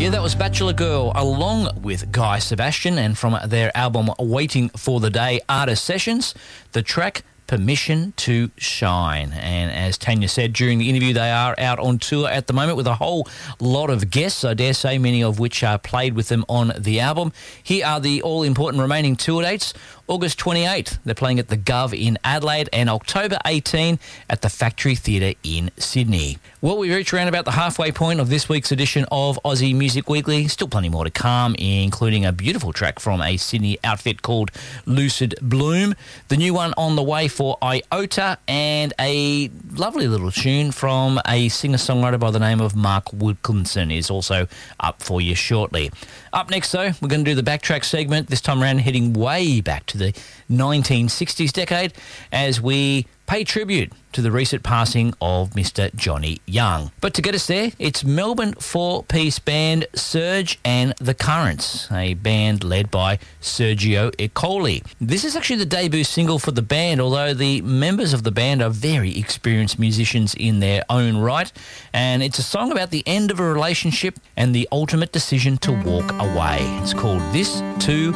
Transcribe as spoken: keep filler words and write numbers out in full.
Yeah, that was Bachelor Girl along with Guy Sebastian, and from their album Waiting for the Day Artist Sessions, the track Permission to Shine. And as Tanya said during the interview, they are out on tour at the moment with a whole lot of guests, I dare say, many of which are played with them on the album. Here are the all-important remaining tour dates. August twenty-eighth, they're playing at the Gov in Adelaide, and October eighteenth at the Factory Theatre in Sydney. Well, we reach around about the halfway point of this week's edition of Aussie Music Weekly. Still plenty more to come, including a beautiful track from a Sydney outfit called Lucid Bloom, the new one on the way for Iota, and a lovely little tune from a singer-songwriter by the name of Mark Wilkinson is also up for you shortly. Up next, though, we're going to do the backtrack segment, this time around heading way back to the nineteen sixties decade as we pay tribute to the recent passing of Mister Johnny Young. But to get us there, it's Melbourne four-piece band Serge and the Currents, a band led by Sergio Icoli. This is actually the debut single for the band, although the members of the band are very experienced musicians in their own right, and it's a song about the end of a relationship and the ultimate decision to walk away. It's called This Too